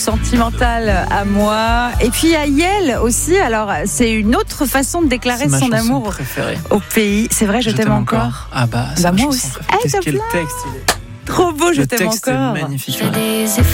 Sentimental à moi. Et puis à Yael aussi. Alors, c'est une autre façon de déclarer son amour préférée au pays. C'est vrai, je t'aime encore. Ah bah, moi aussi. Qu'est-ce que le texte, il est... Trop beau, je t'aime encore. Le texte est magnifique.